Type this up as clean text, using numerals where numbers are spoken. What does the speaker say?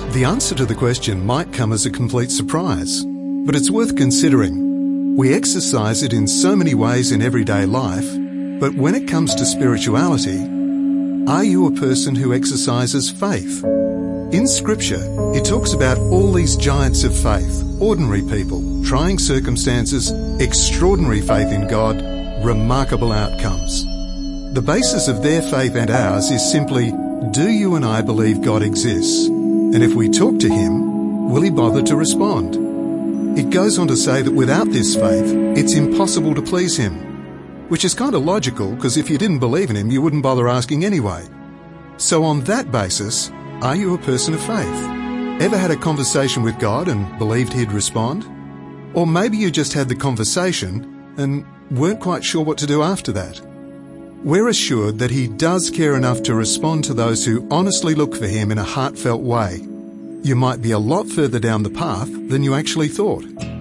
The answer to the question might come as a complete surprise, but it's worth considering. We exercise it in so many ways in everyday life, but when it comes to spirituality, are you a person who exercises faith? In Scripture, it talks about all these giants of faith, ordinary people, trying circumstances, extraordinary faith in God, remarkable outcomes. The basis of their faith and ours is simply, do you and I believe God exists? And if we talk to Him, will He bother to respond? It goes on to say that without this faith, it's impossible to please Him. Which is kind of logical, because if you didn't believe in Him, you wouldn't bother asking anyway. So on that basis, are you a person of faith? Ever had a conversation with God and believed He'd respond? Or maybe you just had the conversation and weren't quite sure what to do after that. We're assured that He does care enough to respond to those who honestly look for Him in a heartfelt way. You might be a lot further down the path than you actually thought.